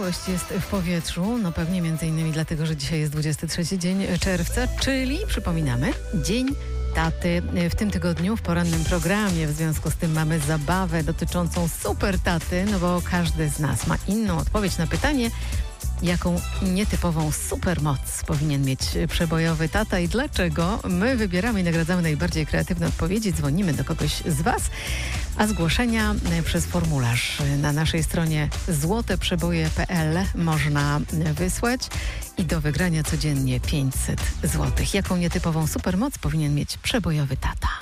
miłość jest w powietrzu, no pewnie między innymi dlatego, że dzisiaj jest 23 dzień czerwca, czyli przypominamy, Dzień Taty. W tym tygodniu w porannym programie w związku z tym mamy zabawę dotyczącą super taty, no bo każdy z nas ma inną odpowiedź na pytanie, jaką nietypową supermoc powinien mieć przebojowy tata i dlaczego. My wybieramy i nagradzamy najbardziej kreatywne odpowiedzi, dzwonimy do kogoś z Was, a zgłoszenia przez formularz na naszej stronie złoteprzeboje.pl można wysłać i do wygrania codziennie 500 zł. Jaką nietypową supermoc powinien mieć przebojowy tata?